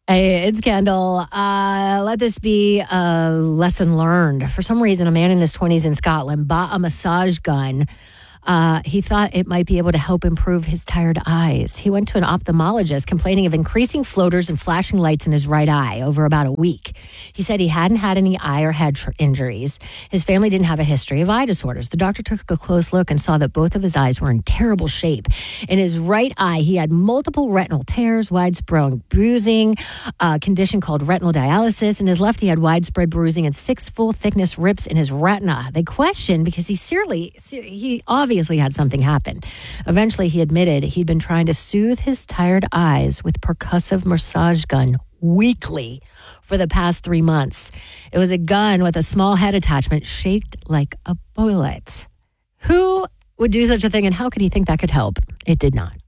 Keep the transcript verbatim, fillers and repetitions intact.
Hey, it's Kendall. Uh, let this be a lesson learned. For some reason, a man in his twenties in Scotland bought a massage gun. Uh, he thought it might be able to help improve his tired eyes. He went to an ophthalmologist complaining of increasing floaters and flashing lights in his right eye over about a week. He said he hadn't had any eye or head tr- injuries. His family didn't have a history of eye disorders. The doctor took a close look and saw that both of his eyes were in terrible shape. In his right eye, he had multiple retinal tears, widespread bruising, a condition called retinal dialysis. In his left, he had widespread bruising and six full-thickness rips in his retina. They questioned because he seriously, he obviously Obviously had something happen. Eventually, he admitted he'd been trying to soothe his tired eyes with percussive massage gun weekly for the past three months. It was a gun with a small head attachment shaped like a bullet. Who would do such a thing, and how could he think that could help? It did not.